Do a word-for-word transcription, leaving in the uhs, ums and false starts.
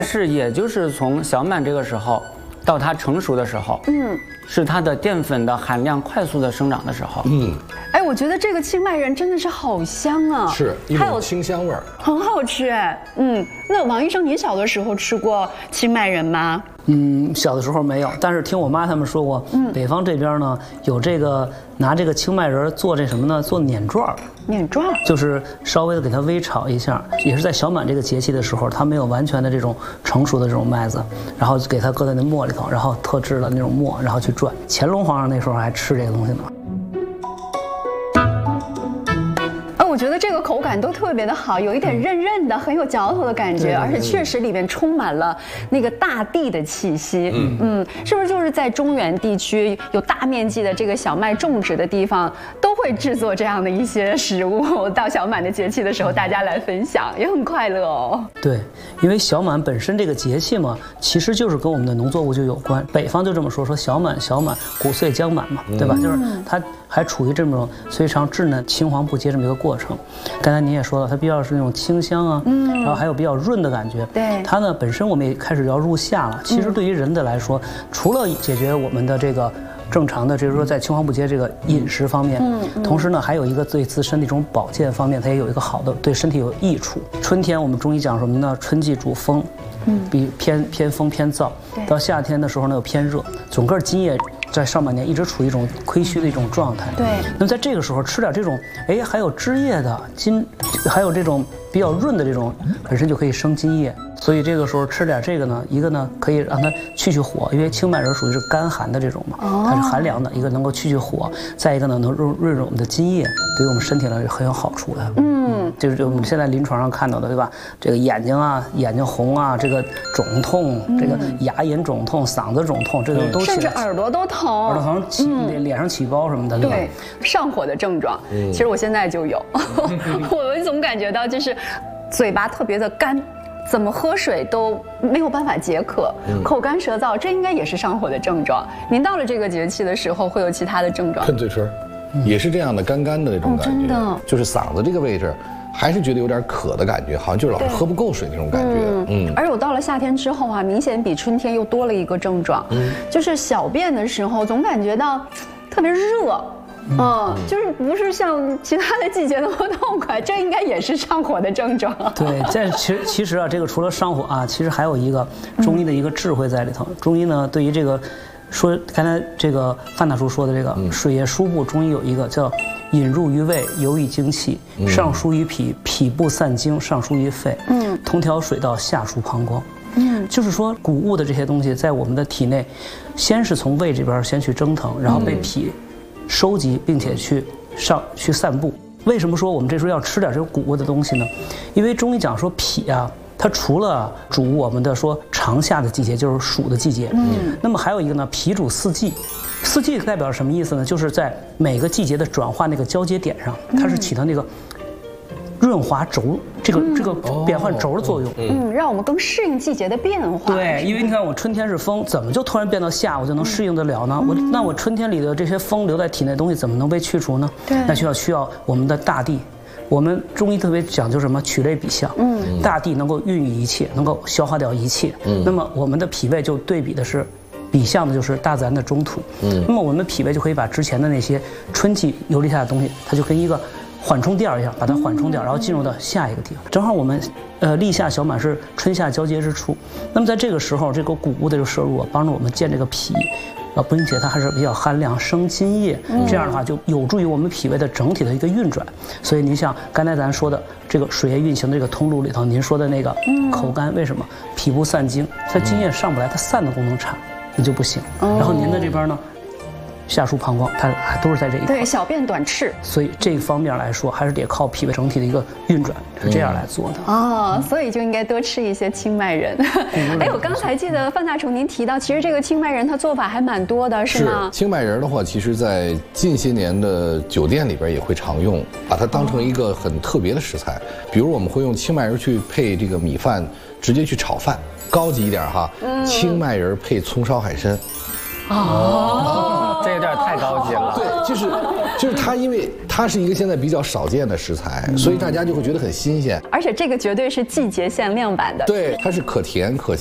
是也就是从小满这个时候到它成熟的时候，嗯，是它的淀粉的含量快速的生长的时候，嗯。 哎，我觉得这个青麦仁真的是好香啊， 是一种清香味儿， 很好吃哎。嗯，那王医生，您小的时候吃过青麦仁吗？ 嗯，小的时候没有，但是听我妈他们说过，嗯，北方这边呢有这个拿这个青麦仁做这什么呢？做碾状儿。 碾状就是稍微的给它微炒一下，也是在小满这个节气的时候，它没有完全的这种成熟的这种麦子，然后给它搁在那磨里头，然后特制的那种磨，然后去转。乾隆皇上那时候还吃这个东西呢。 我觉得这个口感都特别的好，有一点韧韧的，很有嚼头的感觉，而且确实里面充满了那个大地的气息。嗯嗯，是不是就是在中原地区有大面积的这个小麦种植的地方，都会制作这样的一些食物，到小满的节气的时候大家来分享，也很快乐哦。 对，因为小满本身这个节气嘛，其实就是跟我们的农作物就有关。北方就这么说，说小满小满，谷穗将满嘛，对吧？就是它还处于这种非常稚嫩、青黄不接这么一个过程。刚才您也说了，它比较是那种清香啊，嗯，然后还有比较润的感觉。对，它呢本身我们也开始要入夏了。其实对于人的来说，除了解决我们的这个正常的，就是说在青黄不接这个饮食方面，嗯，同时呢还有一个对自身的一种保健方面，它也有一个好的对身体有益处。春天我们中医讲什么呢？春季主风，嗯，比偏偏风偏燥。到夏天的时候呢又偏热，整个津液在上半年一直处于一种亏虚的一种状态。对，那么在这个时候吃点这种，哎，还有汁液的津，还有这种比较润的这种，本身就可以生津液。所以这个时候吃点这个呢，一个呢可以让它去去火，因为青麦仁属于是干寒的这种嘛，它是寒凉的，一个能够去去火，再一个呢能润润润我们的津液，对于我们身体呢是很有好处的。嗯，就是我们现在临床上看到的，对吧？这个眼睛啊，眼睛红啊，这个肿痛，这个牙龈肿痛，嗓子肿痛，这个都甚至耳朵都疼， 耳朵疼起脸脸上起包什么的， 对，上火的症状，其实我现在就有，我总感觉到就是嘴巴特别的干。怎么喝水都没有办法解渴，嗯、口干舌燥，这应该也是上火的症状。您到了这个节气的时候，会有其他的症状？ 喷嘴唇，嗯、也是这样的干干的那种感觉，哦、真的，就是嗓子这个位置，还是觉得有点渴的感觉，好像就是老是喝不够水那种感觉。嗯， 嗯而我到了夏天之后啊，明显比春天又多了一个症状，嗯、就是小便的时候总感觉到特别热。嗯，就是不是像其他的季节那么痛快，这应该也是上火的症状。 对，这其实其实啊，这个除了上火啊，其实还有一个中医的一个智慧在里头。嗯、中医呢，对于这个说刚才这个范大叔说的这个、嗯、水液输布，中医有一个叫引入于胃，游于精气，嗯、上输于脾，脾部散精，上输于肺，嗯，同调水道，下输膀胱。嗯，就是说谷物的这些东西在我们的体内，先是从胃这边先去蒸腾，然后被脾收集，并且去上去散布。为什么说我们这时候要吃点这种谷物的东西呢？因为中医讲说脾啊，它除了主我们的说长夏的季节，就是暑的季节，嗯，那么还有一个呢，脾主四季。四季代表什么意思呢？就是在每个季节的转化那个交接点上，它是起到那个润滑轴这个、嗯、这个变换轴的作用， 嗯，让我们更适应季节的变化。 对，因为你看我春天是风，怎么就突然变到夏，我就能适应得了呢？嗯、我那我春天里的这些风留在体内的东西怎么能被去除呢？对，那就要需要我们的大地。我们中医特别讲究什么？取类比象，嗯，大地能够孕育一切，能够消化掉一切。嗯，那么我们的脾胃就对比的是。比象的就是大自然的中土，嗯，那么我们脾胃就可以把之前的那些春季游离下的东西，它就跟一个缓冲垫一样，把它缓冲掉，然后进入到下一个地方。正好我们，呃，立夏小满是春夏交接之处，那么在这个时候，这个谷物的这个摄入啊，帮助我们健这个脾，啊，并且它还是比较寒凉，生津液，这样的话就有助于我们脾胃的整体的一个运转。所以您像刚才咱说的这个水液运行的这个通路里头，您说的那个口干，为什么？脾不散精，它津液上不来，它散的功能差。也就不行，然后您的这边呢，下输膀胱，它还都是在这一块， 对，小便短赤， 所以这方面来说，还是得靠脾胃整体的一个运转，是这样来做的。 哦，所以就应该多吃一些青麦仁。哎，我刚才记得范大厨您提到，其实这个青麦仁它做法还蛮多的，是吗？ 是青麦仁的话，其实在近些年的酒店里边也会常用，把它当成一个很特别的食材。比如我们会用青麦仁去配这个米饭，直接去炒饭。高级一点哈，嗯、青麦仁配葱烧海参。 哦，这有点太高级了。 对。 就是就是它，因为它是一个现在比较少见的食材，所以大家就会觉得很新鲜。 而且这个绝对是季节限量版的。 对，它是可甜可